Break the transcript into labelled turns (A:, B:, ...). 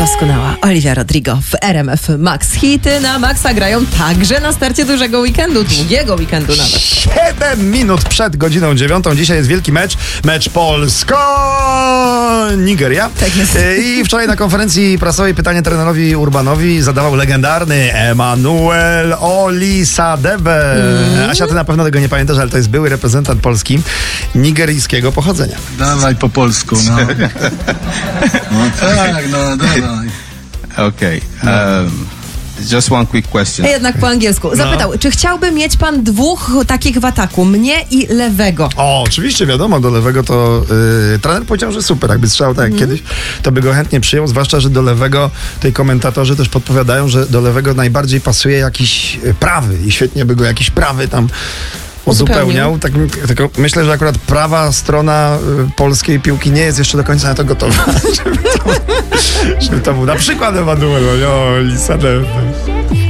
A: Doskonała Olivia Rodrigo w RMF Max. Hity na Maxa grają także na starcie dużego weekendu, długiego weekendu nawet.
B: 7 minut przed godziną 9. Dzisiaj jest wielki mecz Polsko-Nigeria.
A: Tak jest.
B: I wczoraj na konferencji prasowej pytanie trenerowi Urbanowi zadawał legendarny Emmanuel Olisadebe. Asia, ty na pewno tego nie pamiętasz, ale to jest były reprezentant Polski nigeryjskiego pochodzenia.
C: Dawaj po polsku, no. No tak, no dawaj.
D: Okay. Just one quick question.
A: Jednak po angielsku. Zapytał, czy chciałby mieć pan dwóch takich w ataku, mnie i lewego?
B: O, oczywiście, wiadomo, do lewego to trener powiedział, że super, jakby strzelał tak jak kiedyś, to by go chętnie przyjął, zwłaszcza, że do lewego, tej komentatorzy też podpowiadają, że do lewego najbardziej pasuje jakiś prawy i świetnie by go jakiś prawy tam uzupełniał. Tak, tylko myślę, że akurat prawa strona polskiej piłki nie jest jeszcze do końca na to gotowa, żeby to był na przykład Emmanuel Olisadebe.